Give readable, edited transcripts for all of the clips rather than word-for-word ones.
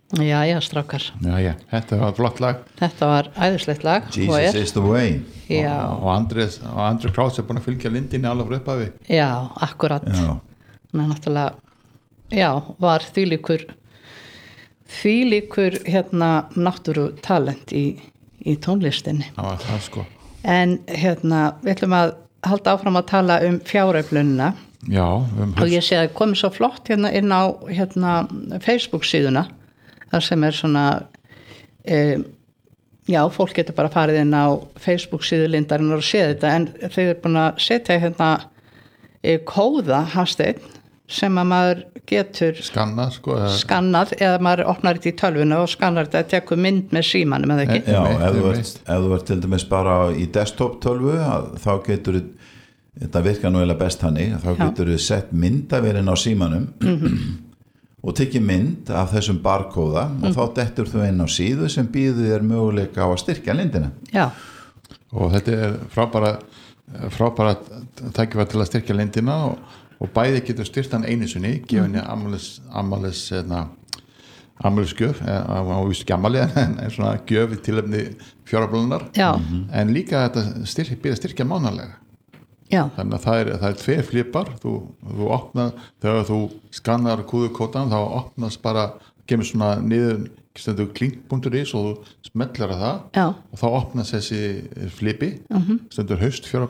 Já, strákar. Já, þetta var flott lag. Þetta var æðislegt lag. Jesus is the way. Já. Og Andri Krauss búin að fylgja lindinni alveg frá upphafi. Já, akkurat. Já. Ná, náttúrulega, var þvílíkur náttúru talent í tónlistinni. Það var það sko. En við ætlum að halda áfram að tala fjáröflunina. Já, og ég sé að komið svo flott inn á Facebook síðuna þar sem svona fólk getur bara farið inn á Facebook síðu Lindarinnar og séð þetta, en þau eru búin að setja kóða Hafsteinn sem að maður getur skannað eða maður opnar þetta í tölvuna og skannar þetta að tekur mynd með símanum eða ekki. Já, ef þú ert til dæmis bara í desktop tölvu þá getur þetta virkar nú eða best hannig, þá getur þú sett myndavélina á símanum og tekið mynd af þessum barkóða og þá dettur þú inn á síðu sem býður þér möguleika á að styrkja lindina. Já. Og þetta er frábæra tækifæri til að styrkja lindina og bæði getur styrt hann einu sinni, gefa henni afmælisgjöf, á víst ekki afmæli en svona gjöf í tilefni fjáröflunar, en líka þetta byrja að styrkja mánalega. Já. Þannig að það er 2 flipar, þú opnar, þegar þú skannar kúðukótan þá opnast bara, kemur svona niður stendur klink.is og þú smellar að það. Já. Og þá opnast þessi flipi, stendur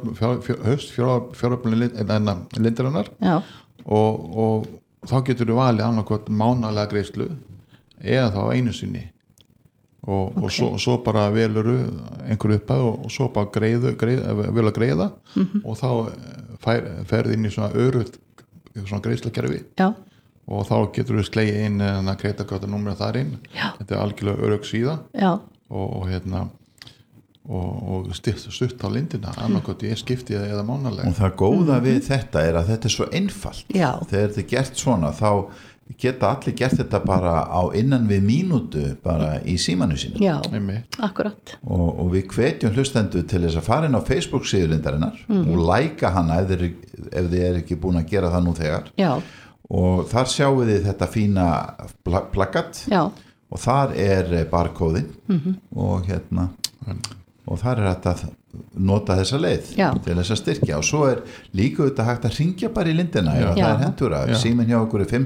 haustfjáröflunar og þá getur þú valið annarkvæmt mánalega greiðslu eða þá einu sinni og svo bara veluru einhverju uppað og svo bara vel að greiða og þá ferði inn í svona örugt svona greiðslakerfi og þá getur við slegið inn kreditkortanúmerið þar inn. Þetta er algjörlega örugg síða og stutt á lindina annarkvæmt ég skipti eða mánalega. Og það góða við þetta er að þetta er svo einfalt. Þegar þetta er gert svona þá geta allir gert þetta bara á innan við mínútu bara í símanu sínu. Já, akkurat. Og við hvetjum hlustendur til þess að fara inn á Facebook síðu Lindarinnar og læka hana ef þið er ekki búin að gera það nú þegar. Já. Og þar sjáum við þetta fína plakat og þar er barkóðin og og þar er þetta að nota þessa leið til þess að styrkja og svo er líka þetta hægt að hringja bara í lindina ef það er hentura. Síminn hjá okkur er